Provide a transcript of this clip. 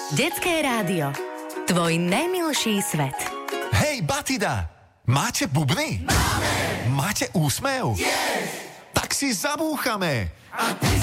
Detské rádio. Tvoj najmilší svet. Hej, Batida! Máte bubny? Máme! Máte úsmev? Yes! Tak si zabúchame! A ty